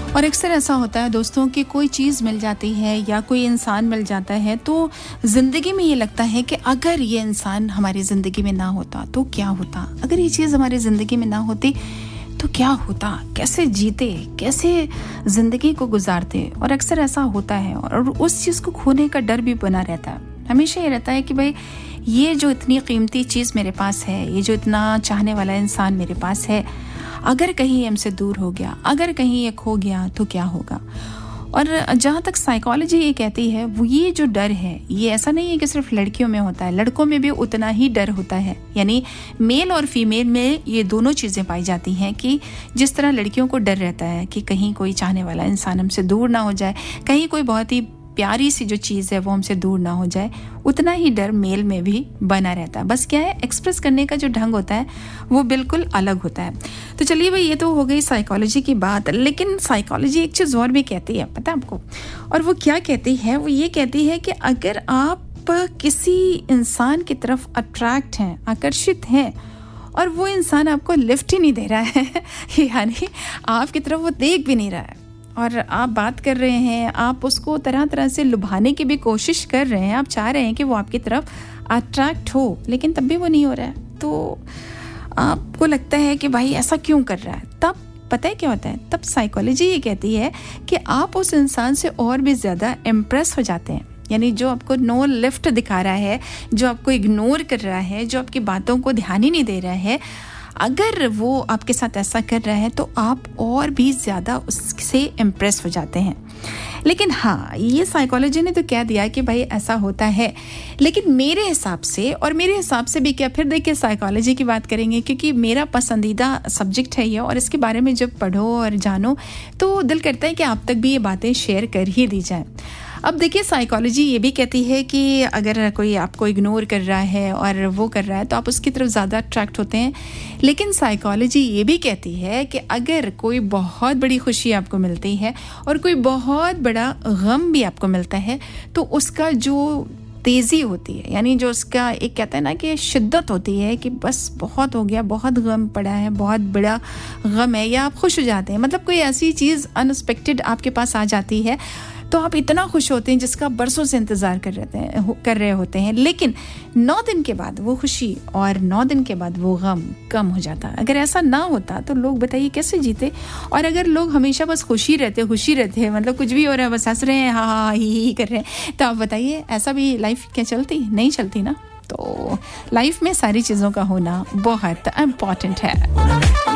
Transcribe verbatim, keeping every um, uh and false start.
और अक्सर ऐसा होता है दोस्तों कि कोई चीज़ मिल जाती है या कोई इंसान मिल जाता है तो ज़िंदगी में ये लगता है कि अगर ये इंसान हमारी ज़िंदगी में ना होता तो क्या होता, अगर ये चीज़ हमारी ज़िंदगी में ना होती तो क्या होता, कैसे जीते, कैसे ज़िंदगी को गुजारते। और अक्सर ऐसा होता है और उस चीज़ को खोने का डर भी बना रहता है। हमेशा ये रहता है कि भाई ये जो इतनी कीमती चीज़ मेरे पास है, ये जो इतना चाहने वाला इंसान मेरे पास है, अगर कहीं हमसे दूर हो गया, अगर कहीं ये खो गया तो क्या होगा। और जहाँ तक साइकोलॉजी ये कहती है वो ये जो डर है ये ऐसा नहीं है कि सिर्फ लड़कियों में होता है, लड़कों में भी उतना ही डर होता है। यानी मेल और फीमेल में ये दोनों चीज़ें पाई जाती हैं कि जिस तरह लड़कियों को डर रहता है कि कहीं कोई चाहने वाला इंसान हमसे दूर ना हो जाए, कहीं कोई बहुत ही प्यारी सी जो चीज़ है वो हमसे दूर ना हो जाए, उतना ही डर मेल में भी बना रहता है। बस क्या है, एक्सप्रेस करने का जो ढंग होता है वो बिल्कुल अलग होता है। तो चलिए भाई, ये तो हो गई साइकोलॉजी की बात, लेकिन साइकोलॉजी एक चीज़ और भी कहती है, पता है आपको। और वो क्या कहती है, वो ये कहती है कि अगर आप किसी इंसान की तरफ अट्रैक्ट हैं, आकर्षित हैं, और वो इंसान आपको लिफ्ट ही नहीं दे रहा है यानी आपकी तरफ वो देख भी नहीं रहा है और आप बात कर रहे हैं, आप उसको तरह तरह से लुभाने की भी कोशिश कर रहे हैं, आप चाह रहे हैं कि वो आपकी तरफ अट्रैक्ट हो, लेकिन तब भी वो नहीं हो रहा है, तो आपको लगता है कि भाई ऐसा क्यों कर रहा है। तब पता है क्या होता है, तब साइकोलॉजी ये कहती है कि आप उस इंसान से और भी ज़्यादा इम्प्रेस हो जाते हैं। यानी जो आपको नो लिफ्ट दिखा रहा है, जो आपको इग्नोर कर रहा है, जो आपकी बातों को ध्यान ही नहीं दे रहा है, अगर वो आपके साथ ऐसा कर रहा है तो आप और भी ज़्यादा उससे इम्प्रेस हो जाते हैं। लेकिन हाँ, ये साइकोलॉजी ने तो कह दिया कि भाई ऐसा होता है, लेकिन मेरे हिसाब से, और मेरे हिसाब से भी क्या, फिर देखिए साइकोलॉजी की बात करेंगे क्योंकि मेरा पसंदीदा सब्जेक्ट है ये, और इसके बारे में जब पढ़ो और जानो तो दिल करता है कि आप तक भी ये बातें शेयर कर ही दी जाए। अब देखिए, साइकोलॉजी ये भी कहती है कि अगर कोई आपको इग्नोर कर रहा है और वो कर रहा है तो आप उसकी तरफ ज़्यादा अट्रैक्ट होते हैं। लेकिन साइकोलॉजी ये भी कहती है कि अगर कोई बहुत बड़ी खुशी आपको मिलती है और कोई बहुत बड़ा गम भी आपको मिलता है तो उसका जो तेज़ी होती है, यानी जो उसका एक कहते हैं ना कि शिद्दत होती है कि बस बहुत हो गया, बहुत गम पड़ा है, बहुत बड़ा गम है, या आप खुश हो जाते हैं, मतलब कोई ऐसी चीज़ अनएक्सपेक्टेड आपके पास आ जाती है तो आप इतना खुश होते हैं जिसका बरसों से इंतज़ार कर रहते हैं कर रहे होते हैं। लेकिन नौ दिन के बाद वो खुशी और नौ दिन के बाद वो गम कम हो जाता। अगर ऐसा ना होता तो लोग बताइए कैसे जीते। और अगर लोग हमेशा बस खुशी रहते खुशी रहते हैं, मतलब कुछ भी हो रहा है बस हंस रहे हैं, हाँ हाँ ही ही कर रहे हैं, तो आप बताइए ऐसा भी लाइफ क्या चलती? नहीं चलती ना। तो लाइफ में सारी चीज़ों का होना बहुत इम्पॉर्टेंट है।